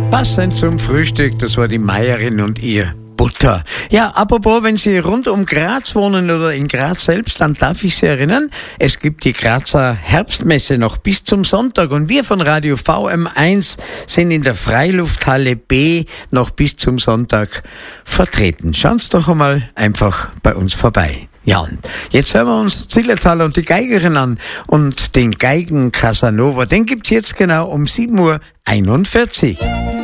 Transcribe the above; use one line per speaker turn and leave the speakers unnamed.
Passend zum Frühstück, das war die Meierin und ihr Butter. Ja, apropos, wenn Sie rund um Graz wohnen oder in Graz selbst, dann darf ich Sie erinnern, es gibt die Grazer Herbstmesse noch bis zum Sonntag und wir von Radio VM1 sind in der Freilufthalle B noch bis zum Sonntag vertreten. Schauen Sie doch einmal einfach bei uns vorbei. Ja, und jetzt hören wir uns Zillertaler und die Geigerin an und den Geigen Casanova, den gibt's jetzt genau um 7:41 Uhr.